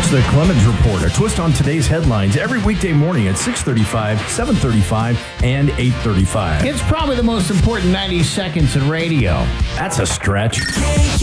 It's the Clemens Report, a twist on today's headlines every weekday morning at 6:35, 7:35, and 8:35. It's probably the most important 90 seconds in radio. That's a stretch.